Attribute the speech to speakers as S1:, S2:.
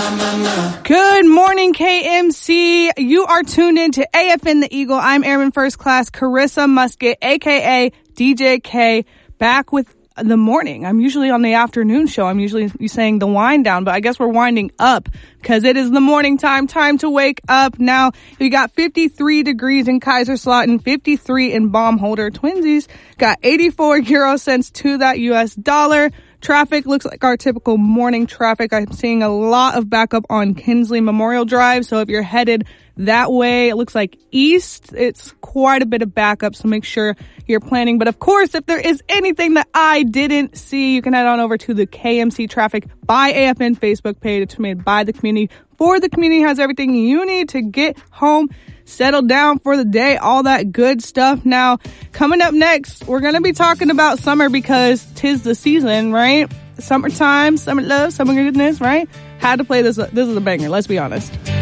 S1: Good morning, KMC. You are tuned in to AFN The Eagle. I'm Airman First Class Carissa Musket, aka DJ K, back with the morning. I'm usually on the afternoon show. I'm usually saying the wind down, but I guess we're winding up because it is the morning time to wake up. Now we got 53 degrees in Kaiserslautern, 53 in Baumholder. Twinsies got 84 euro cents to that US dollar. Traffic looks like our typical morning traffic. I'm seeing a lot of backup on Kinsley Memorial Drive. So if you're headed that way, it looks like east, it's quite a bit of backup. So make sure you're planning. But of course, if there is anything that I didn't see, you can head on over to the KMC Traffic by AFN Facebook page. It's made by the community for the community. Has everything you need to get home, settle down for the day, all that good stuff. Now, coming up next, we're going to be talking about summer because 'tis the season, right? Summertime, summer love, summer goodness, right? Had to play this. This is a banger. Let's be honest.